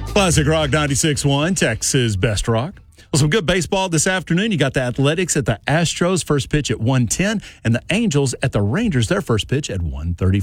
Classic Rock 96.1, Texas Best Rock. Well, some good baseball this afternoon. You got the Athletics at the Astros, first pitch at 1:10, and the Angels at the Rangers, their first pitch at 1:30.